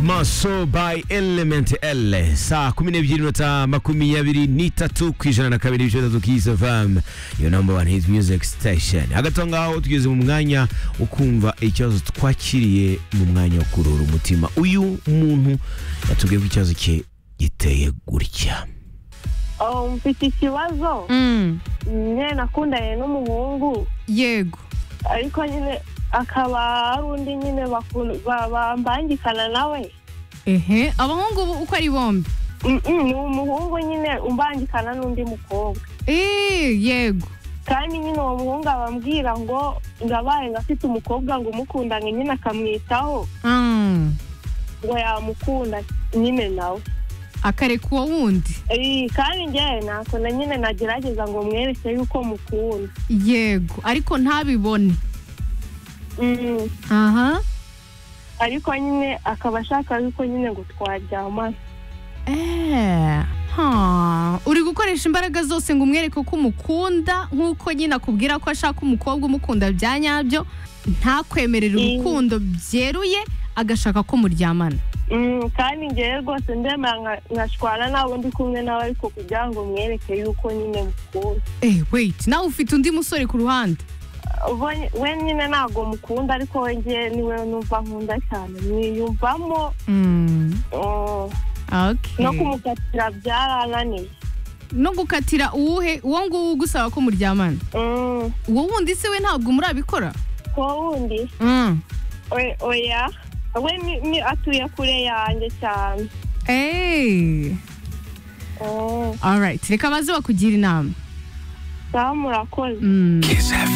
Maso by Element L. Saa 12:23 kwijana na kabiri bice Kiss FM. Your number one hit music station. Hagati ngaho tugeze mu mwanya ukumva ikibazo twakiriye mu mwanya wo kurura umutima. Uyu muntu yatubwiye ko ikibazo cye giteye gutya. Mfite ikibazo. Nyine nakundanye n'umuhungu. Yego. Ariko nyine akaba ari undi nyine bambangikana nawe. Abahungu uko ari bombi. Ni umuhungu nyine umbangikana n'undi mukobwa. Yego. Kandi nyine uwo muhungu abambwira ngo ngabaye ngafite umukobwa ngo umukundanye nyine akamwitaho. Ngo yamukunda nyine nawe. Akareka uwo wundi. Kandi njye nako na nyine nagerageza ngo mwereke yuko mukunda. Yego, ariko ntabibone. Ariko nyine akaba ashaka yuko nyine ngo twaryamana. Uri gukoresha imbaraga zose ngo umwereke ko umukunda nkuko nyine akubwira ko ashaka umukobwa umukunda bya nyabyo, ntakwemerera urukundo byeruye, agashaka ko muryamana. Kandi njye rwose ndemera nkashwana nabo ndi kumwe nawe ariko kugira ngo mwereke yuko nyine mukunda. Wait, nawe ufite undi musore ku ruhande? We nyine ntabwo mukunda ariko we njye niwe numva nkunda cyane, mwiyumvamo. Okay. No kumukatira byarananiye. No gukatira uwuhe? Uwo nguwo ugusaba ko muryamana? Uwo wundi se we ntabwo murabikora? Uwo wundi? Oya. We ni atuye kure yanjye cyane. Alright, reka baze bakugira inama. Murakoze.